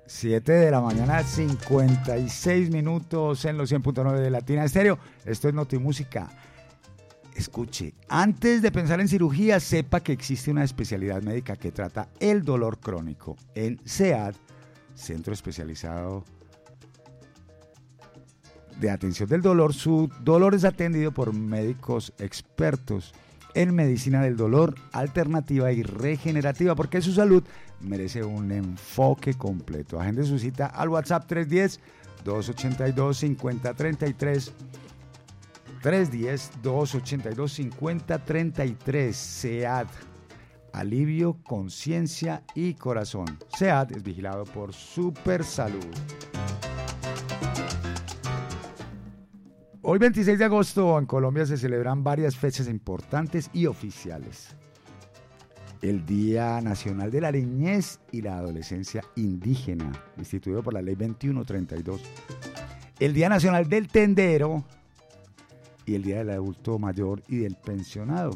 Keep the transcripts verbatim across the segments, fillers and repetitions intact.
siete de la mañana, cincuenta y seis minutos en los cien punto nueve de Latina Estéreo. Esto es Notimúsica. Escuche, antes de pensar en cirugía, sepa que existe una especialidad médica que trata el dolor crónico. En C E A D, Centro Especializado de Atención del Dolor, su dolor es atendido por médicos expertos en medicina del dolor alternativa y regenerativa, porque su salud merece un enfoque completo. Agende su cita al WhatsApp tres uno cero, dos ocho dos, cinco cero tres tres, tres uno cero, dos ocho dos, cinco cero tres tres. C E A D, alivio, conciencia y corazón. C E A D es vigilado por Supersalud. Hoy veintiséis de agosto en Colombia se celebran varias fechas importantes y oficiales. El Día Nacional de la Niñez y la Adolescencia Indígena, instituido por la Ley veintiuno treinta y dos. El Día Nacional del Tendero y el Día del Adulto Mayor y del Pensionado.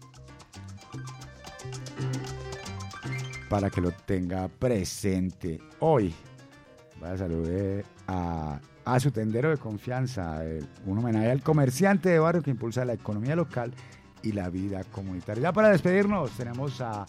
Para que lo tenga presente hoy. Voy a saludar a, a su tendero de confianza, un homenaje al comerciante de barrio que impulsa la economía local y la vida comunitaria. Ya para despedirnos tenemos a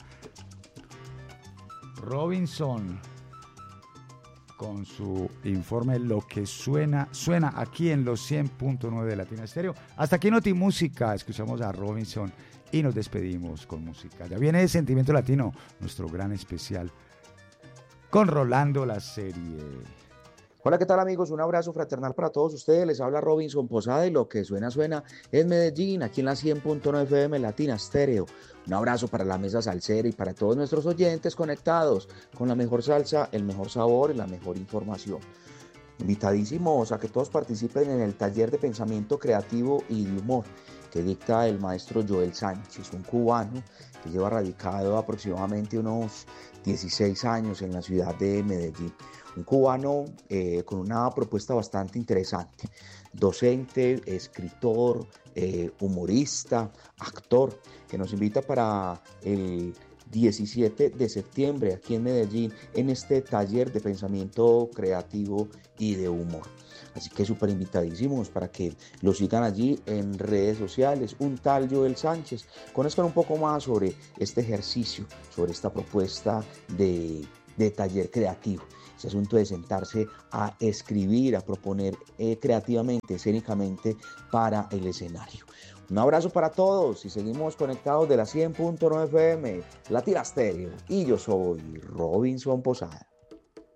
Robinson con su informe Lo que suena, suena aquí en los cien punto nueve de Latina Estéreo. Hasta aquí Notimúsica, escuchamos a Robinson y nos despedimos con música. Ya viene Sentimiento Latino, nuestro gran especial con Rolando la serie. Hola, ¿qué tal amigos? Un abrazo fraternal para todos ustedes. Les habla Robinson Posada y lo que suena, suena es Medellín, aquí en la cien punto nueve F M Latina Estéreo. Un abrazo para la mesa salsera y para todos nuestros oyentes conectados con la mejor salsa, el mejor sabor y la mejor información. Invitadísimos a que todos participen en el taller de pensamiento creativo y de humor que dicta el maestro Joel Sánchez, un cubano que lleva radicado aproximadamente unos dieciséis años en la ciudad de Medellín. Un cubano eh, con una propuesta bastante interesante, docente, escritor, eh, humorista, actor, que nos invita para el diecisiete de septiembre aquí en Medellín en este taller de pensamiento creativo y de humor. Así que súper invitadísimos para que lo sigan allí en redes sociales, un tal Joel Sánchez. Conozcan un poco más sobre este ejercicio, sobre esta propuesta de, de taller creativo. Ese asunto de sentarse a escribir, a proponer eh, creativamente, escénicamente para el escenario. Un abrazo para todos y seguimos conectados de la cien punto nueve F M, Latina Estéreo. Y yo soy Robinson Posada.